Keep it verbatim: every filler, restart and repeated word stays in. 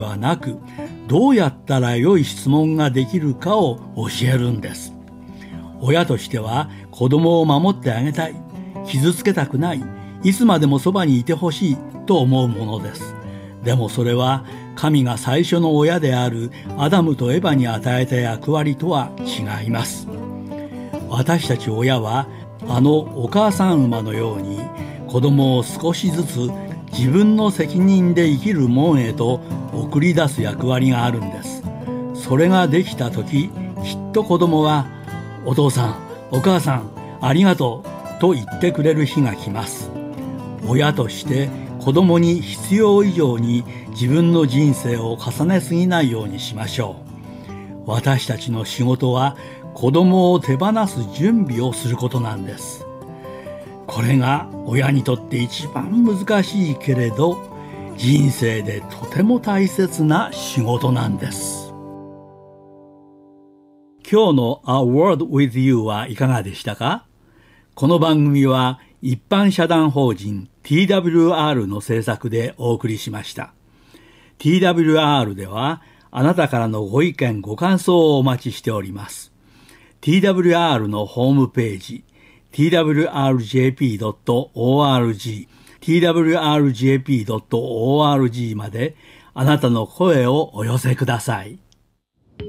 はなく、どうやったら良い質問ができるかを教えるんです。親としては子供を守ってあげたい、傷つけたくない、いつまでもそばにいてほしいと思うものです。でもそれは神が最初の親であるアダムとエバに与えた役割とは違います。私たち親はあのお母さん馬のように子供を少しずつ自分の責任で生きる門へと送り出す役割があるんです。それができた時、きっと子供はお父さん、お母さん、ありがとうと言ってくれる日が来ます。親として子供に必要以上に自分の人生を重ねすぎないようにしましょう。私たちの仕事は子供を手放す準備をすることなんです。これが親にとって一番難しいけれど、人生でとても大切な仕事なんです。今日の A Word with You はいかがでしたか？この番組は一般社団法人 ティーダブリューアール の制作でお送りしました。ティーダブリューアール ではあなたからのご意見ご感想をお待ちしております。ティーダブリューアール のホームページ ティーダブリューアールジェーピードットオーアールジー ティーダブリューアールジェーピードットオーアールジー まであなたの声をお寄せください。